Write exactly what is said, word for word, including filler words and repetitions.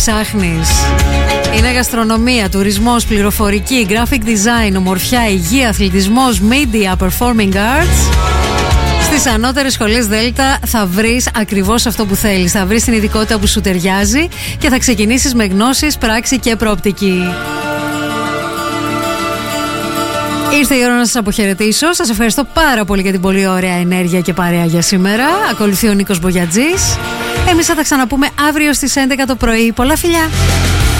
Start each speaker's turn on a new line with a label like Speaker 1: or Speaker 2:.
Speaker 1: Ψάχνεις. Είναι γαστρονομία, τουρισμός, πληροφορική, graphic design, ομορφιά, υγεία, αθλητισμός, media, performing arts. Στις ανώτερες σχολές Δέλτα θα βρεις ακριβώς αυτό που θέλεις. Θα βρεις την ειδικότητα που σου ταιριάζει και θα ξεκινήσεις με γνώσεις, πράξη και προοπτική. Ήρθε η ώρα να σας αποχαιρετήσω. Σας ευχαριστώ πάρα πολύ για την πολύ ωραία ενέργεια και παρέα για σήμερα. Ακολουθεί ο Νίκος Μπογιατζής. Εμείς θα τα ξαναπούμε αύριο στις έντεκα το πρωί. Πολλά φιλιά!